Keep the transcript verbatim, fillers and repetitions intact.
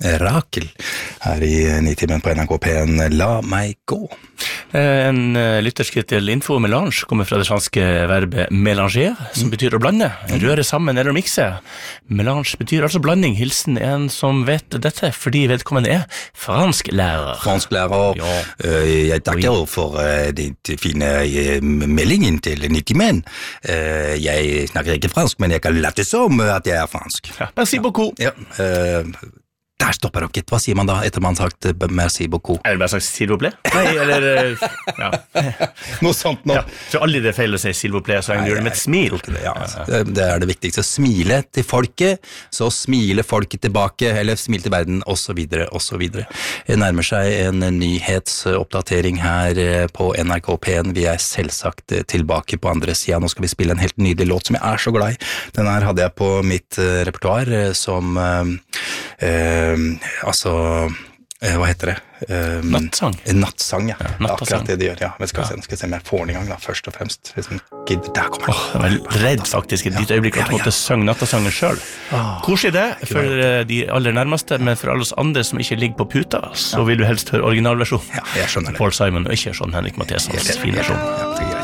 Rakel her i Nitimen på N R K P1. La meg gå. En lytterskritt til info melange kommer fra det franske verbet mélanger, som mm. betyr å blande, røre sammen eller mikse. Melange betyr altså blanding. Hilsen en som vet dette, fordi vedkommende er fransklærer. Fransklærer. Ja. Jeg takker oui. for de fine meldingen til Nitimen. Jeg snakker ikke fransk, men jeg kan late som at jeg er fransk. Ja, merci beaucoup. Ja, uh, Der stopper dere. Hva sier man da etter man har sagt merci beaucoup? Er det bare sagt s'il vous plaît? Nei, eller ja. Noe sånt nå. Ja, jeg tror aldri det er feil å si s'il vous plaît, så jeg gjør det med et smil. Det, ja. Ja. Det er det viktigste. Smile til folket, så smile folket tilbake, eller smile til verden, og så videre, og så videre. Det nærmer seg en nyhetsoppdatering her på N R K P en. Vi er selvsagt tilbake på andre siden. Nå skal vi spille en helt nydelig låt som jeg er så glad i. Den her hadde jeg på mitt repertoar som eh, altså, eh, hva heter det? Um, nattsang. Nattsang, ja. ja akkurat det det gjør, ja. Men skal, ja. Se, skal se om jeg får den i gang da, først og fremst. Hvis den gidder, der kommer den. Oh, jeg var redd faktisk i ditt øyeblikk at du måtte synge nattasangen selv. Oh, Koselig det for de aller nærmeste, men for alle oss andre som ikke ligger på puta, så vil du helst høre originalversjon. Ja, jeg skjønner det. Paul Simon, og ikke sånn Henrik Mathesens fine versjon. Ja, det er greit.